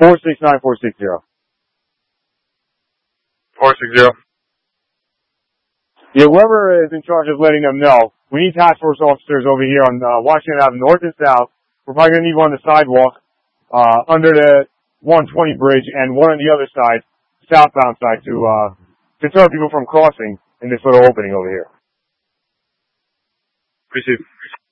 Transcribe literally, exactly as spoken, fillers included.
four six nine four six zero. four six zero. Yeah, whoever is in charge of letting them know, we need task force officers over here on uh, Washington Avenue, north and south. We're probably going to need one on the sidewalk, uh, under the one twenty bridge, and one on the other side, southbound side, to, uh, deter people from crossing in this little opening over here. Appreciate it.